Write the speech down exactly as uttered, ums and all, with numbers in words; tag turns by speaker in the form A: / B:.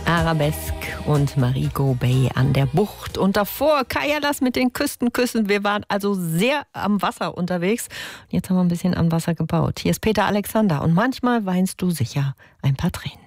A: Arabesque und Marigot Bay an der Bucht. Und davor Kayalas mit den Küstenküssen. Wir waren also sehr am Wasser unterwegs. Und jetzt haben wir ein bisschen am Wasser gebaut. Hier ist Peter Alexander und manchmal weinst du sicher ein paar Tränen.